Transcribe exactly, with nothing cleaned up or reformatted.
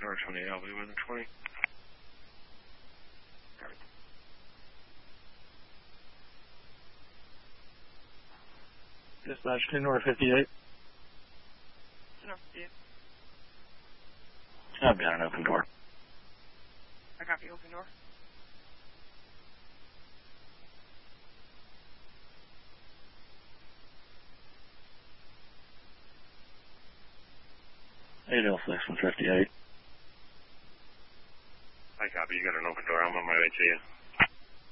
Tower twenty, L B weather twenty. Dispatch to North fifty-eight. North fifty-eight. I've got an open door. I copy, open door. eight L six from fifty-eight. I copy, you got an open door, I'm on my way to you.